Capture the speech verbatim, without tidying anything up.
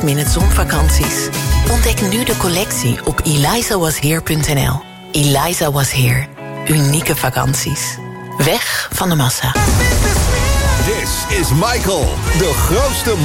minute zonvakanties. Ontdek nu de collectie op eliza was here punt n l. Eliza Was Here. Unieke vakanties. Weg van de massa. This is Michael, de grootste